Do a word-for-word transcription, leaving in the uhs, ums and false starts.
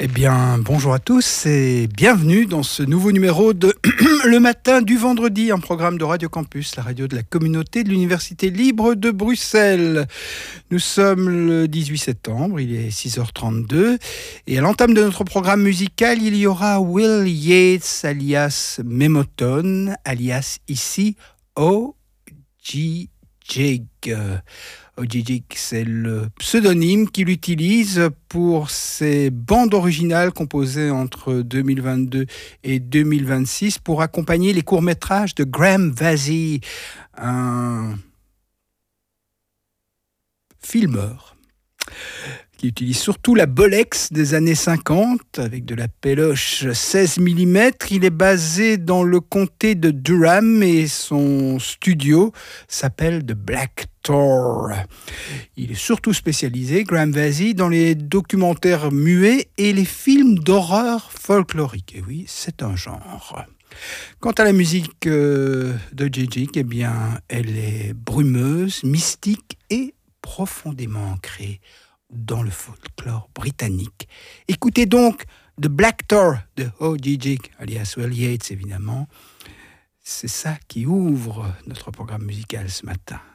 Eh bien, bonjour à tous et bienvenue dans ce nouveau numéro de Le Matin du Vendredi, un programme de Radio Campus, la radio de la communauté de l'Université libre de Bruxelles. Nous sommes le dix-huit septembre, il est six heures trente-deux et à l'entame de notre programme musical, il y aura Will Yates alias Memotone, alias ici O G Jig. O G Jig, c'est le pseudonyme qu'il utilise pour ses bandes originales composées entre deux mille vingt-deux et deux mille vingt-six pour accompagner les courts-métrages de Graham Vasey, un filmeur qui utilise surtout la Bolex des années cinquante avec de la péloche seize millimètres. Il est basé dans le comté de Durham et son studio s'appelle The Black Tor. Il est surtout spécialisé, Graham Vasey, dans les documentaires muets et les films d'horreur folklorique. Et oui, c'est un genre. Quant à la musique euh, de J J, eh bien, elle est brumeuse, mystique et profondément ancrée dans le folklore britannique. Écoutez donc The Black Tor de O G Jig, alias Will Yates évidemment. C'est ça qui ouvre notre programme musical ce matin.